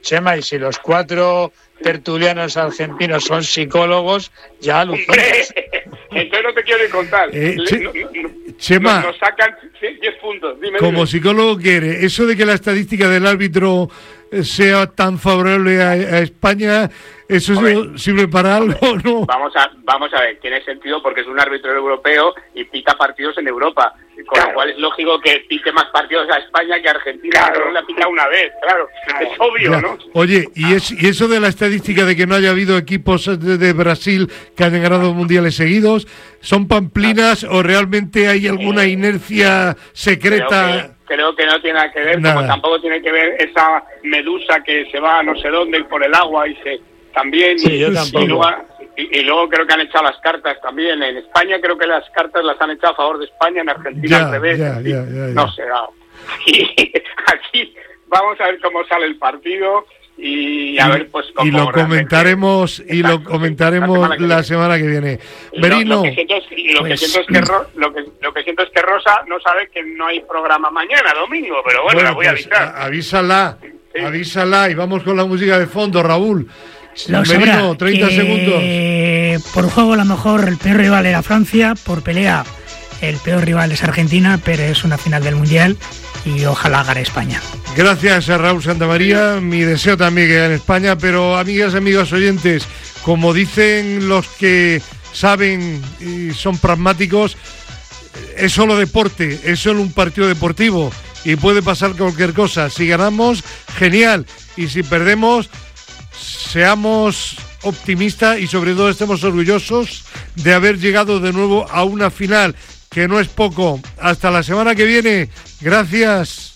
Chema, y si los 4 tertulianos argentinos son psicólogos, ya alucinas. Entonces no te quiero ni contar. Chema, nos sacan 10 puntos. Dime. Como psicólogo, ¿quiere eso de que la estadística del árbitro sea tan favorable a España, eso sirve para algo o no? Vamos a ver, tiene sentido porque es un árbitro europeo y pita partidos en Europa, con lo cual es lógico que pite más partidos a España que a Argentina, pero no la pita una vez, claro. Es obvio, ¿no? Oye, ¿y eso de la estadística de que no haya habido equipos de Brasil que hayan ganado mundiales seguidos, son pamplinas o realmente hay alguna inercia secreta? Creo que no tiene nada que ver, como tampoco tiene que ver esa medusa que se va a no sé dónde por el agua y se también yo tampoco. Y luego creo que han echado las cartas también. En España creo que las cartas las han echado a favor de España, en Argentina al revés. No sé, y aquí vamos a ver cómo sale el partido y a ver pues cómo lo comentaremos la semana que viene. Merino, lo que siento es que Rosa no sabe que no hay programa mañana domingo, pero bueno, la voy a avisar. Avísala y vamos con la música de fondo, Raúl. Merino, 30 segundos. Por juego a lo mejor el peor rival era Francia, por pelea el peor rival es Argentina, pero es una final del Mundial y ojalá gane España. Gracias a Raúl Santamaría, mi deseo también que gane España, pero amigas, amigos oyentes, como dicen los que saben y son pragmáticos, es solo deporte, es solo un partido deportivo y puede pasar cualquier cosa. Si ganamos, genial, y si perdemos, seamos optimistas y sobre todo estemos orgullosos de haber llegado de nuevo a una final, que no es poco. Hasta la semana que viene. Gracias.